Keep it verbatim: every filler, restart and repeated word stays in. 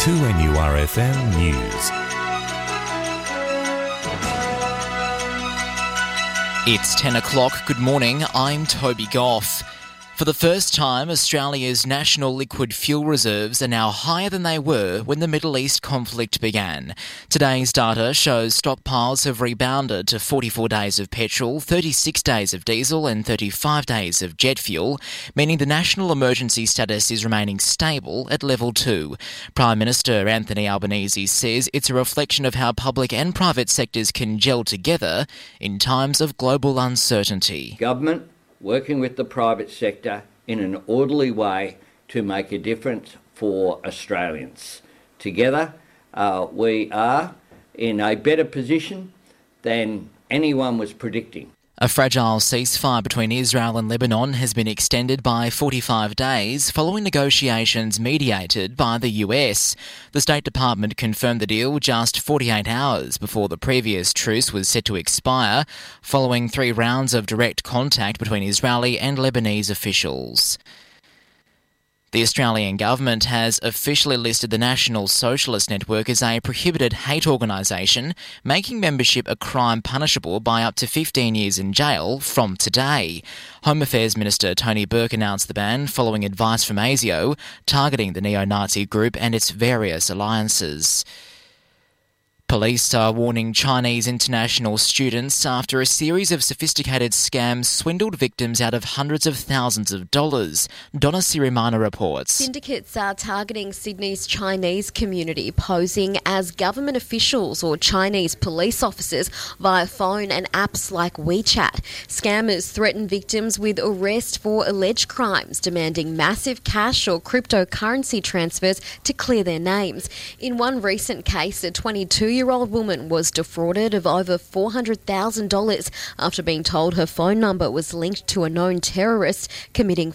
two N U R F M News. It's ten o'clock. Good morning. I'm Toby Goff. For the first time, Australia's national liquid fuel reserves are now higher than they were when the Middle East conflict began. Today's data shows stockpiles have rebounded to forty-four days of petrol, thirty-six days of diesel and thirty-five days of jet fuel, meaning the national emergency status is remaining stable at level two. Prime Minister Anthony Albanese says it's a reflection of how public and private sectors can gel together in times of global uncertainty. Government working with the private sector in an orderly way to make a difference for Australians. Together, uh, we are in a better position than anyone was predicting. A fragile ceasefire between Israel and Lebanon has been extended by forty-five days following negotiations mediated by the U S. The State Department confirmed the deal just forty-eight hours before the previous truce was set to expire, following three rounds of direct contact between Israeli and Lebanese officials. The Australian government has officially listed the National Socialist Network as a prohibited hate organisation, making membership a crime punishable by up to fifteen years in jail from today. Home Affairs Minister Tony Burke announced the ban following advice from ASIO, targeting the neo-Nazi group and its various alliances. Police are warning Chinese international students after a series of sophisticated scams swindled victims out of hundreds of thousands of dollars. Donna Sirimana reports. Syndicates are targeting Sydney's Chinese community, posing as government officials or Chinese police officers via phone and apps like WeChat. Scammers threaten victims with arrest for alleged crimes, demanding massive cash or cryptocurrency transfers to clear their names. In one recent case, a twenty-two-year-old woman was defrauded of over four hundred thousand dollars after being told her phone number was linked to a known terrorist committing